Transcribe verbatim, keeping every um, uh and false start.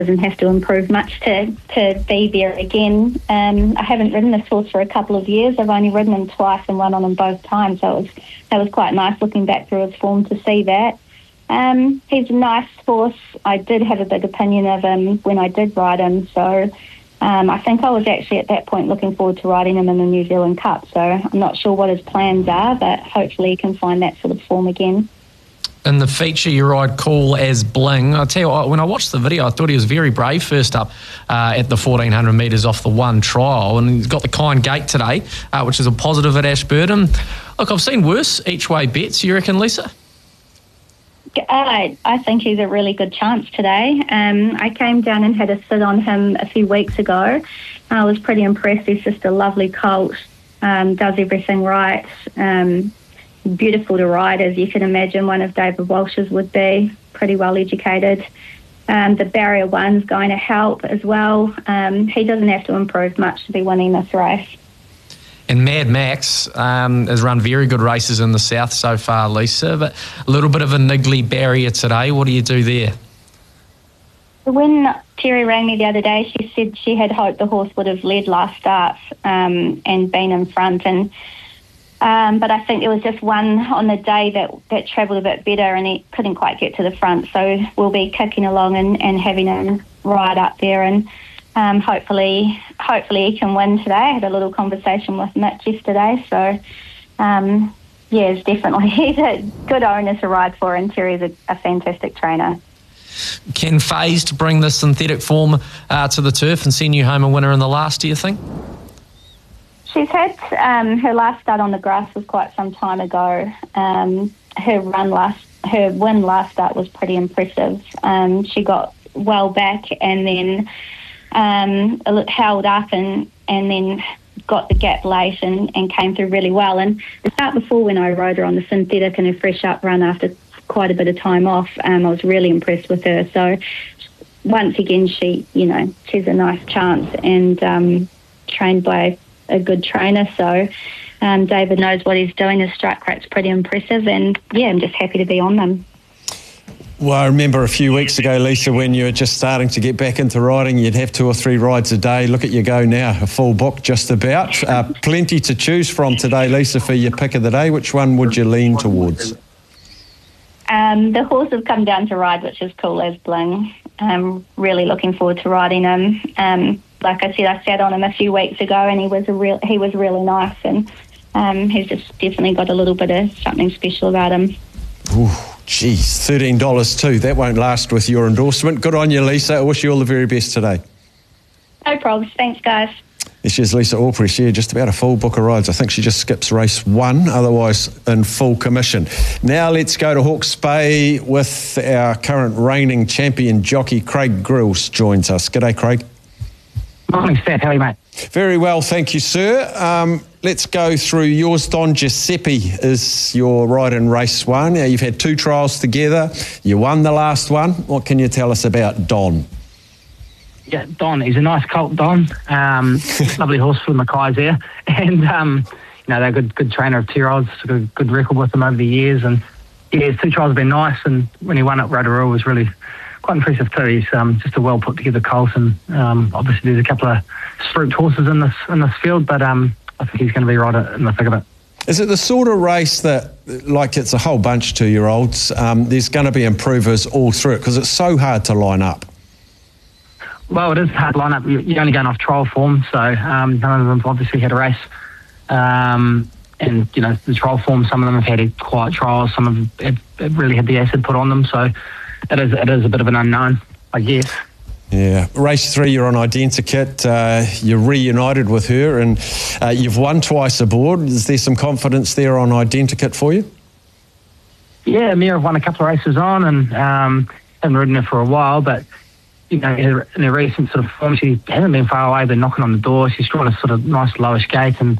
doesn't have to improve much to, to be there again. Um, I haven't ridden this horse for a couple of years. I've only ridden him twice and won on him both times, so it was, that was quite nice looking back through his form to see that. Um, he's a nice horse. I did have a big opinion of him when I did ride him, so um, I think I was actually at that point looking forward to riding him in the New Zealand Cup, so I'm not sure what his plans are, but hopefully he can find that sort of form again. In the feature, you ride Cool as Bling. I'll tell you what, when I watched the video, I thought he was very brave first up uh, at the fourteen hundred metres off the one trial, and he's got the kind gate today, uh, which is a positive at Ashburton. Look, I've seen worse each-way bets. You reckon, Lisa? I, I think he's a really good chance today. Um, I came down and had a sit on him a few weeks ago. I was pretty impressed. He's just a lovely colt, um, does everything right. Um, beautiful to ride, as you can imagine one of David Walsh's would be, pretty well educated. Um, the barrier one's going to help as well. Um, he doesn't have to improve much to be winning this race. And Mad Max um, has run very good races in the south so far, Lisa, but a little bit of a niggly barrier today. What do you do there? When Terry rang me the other day, she said she had hoped the horse would have led last start um, and been in front, and Um, but I think there was just one on the day that, that travelled a bit better and he couldn't quite get to the front. So we'll be kicking along and, and having him ride up there, and um, hopefully hopefully he can win today. I had a little conversation with Mitch yesterday. So, um, yeah, it's definitely, he's a good owner to ride for, and Terry's a, a fantastic trainer. Can Phased bring the synthetic form uh, to the turf and send you home a winner in the last, do you think? She's had um, her last start on the grass was quite some time ago. Um, her run last, her win last start was pretty impressive. Um, she got well back and then um, held up and, and then got the gap late and, and came through really well. And the start before, when I rode her on the synthetic and her fresh up run after quite a bit of time off, um, I was really impressed with her. So once again, she, you know, she's a nice chance and um, trained by a good trainer, so um, David knows what he's doing. His strike rate's pretty impressive, and yeah, I'm just happy to be on them. Well, I remember a few weeks ago, Lisa, when you were just starting to get back into riding, you'd have two or three rides a day. Look at you go now, a full book just about. Uh, plenty to choose from today, Lisa, for your pick of the day. Which one would you lean towards? Um, the horse has come down to ride, which is Cool as Bling. I'm really looking forward to riding him. Um, Like I said, I sat on him a few weeks ago, and he was a real he was really nice, and um, he's just definitely got a little bit of something special about him. Ooh, geez, thirteen dollars too. That won't last with your endorsement. Good on you, Lisa. I wish you all the very best today. No problems. Thanks, guys. This is Lisa Allpress here, just about a full book of rides. I think she just skips race one, otherwise in full commission. Now let's go to Hawke's Bay with our current reigning champion jockey, Craig Grills, joins us. G'day, Craig. Morning, Seth. How are you, mate? Very well, thank you, sir. Um, let's go through yours. Don Giuseppe is your ride in race one. Now, you've had two trials together. You won the last one. What can you tell us about Don? Yeah, Don. He's a nice colt, Don. Um, lovely horse for the Mackay's there. And, um, you know, they're a good, good trainer of two-year-olds. Got a good record with them over the years. And, yeah, his two trials have been nice. And when he won at Rotorua was really quite impressive too. He's um, just a well put together colt, and um, obviously there's a couple of spruiked horses in this in this field, but um, I think he's going to be right in the thick of it. Is it the sort of race that, like it's a whole bunch of two-year-olds, um, there's going to be improvers all through it because it's so hard to line up? Well, it is a hard line up. You're only going off trial form, so um, none of them have obviously had a race. Um, and, you know, the trial form, some of them have had quiet trials, some of them have, have really had the acid put on them, so It is, it is a bit of an unknown, I guess. Yeah. Race three, you're on Identikit. Uh, you're reunited with her, and uh, you've won twice aboard. Is there some confidence there on Identikit for you? Yeah, Mira have won a couple of races on, and um, haven't ridden her for a while, but, you know, in her, in her recent sort of form, she hasn't been far away. They're knocking on the door. She's drawn a sort of nice lowish gate, and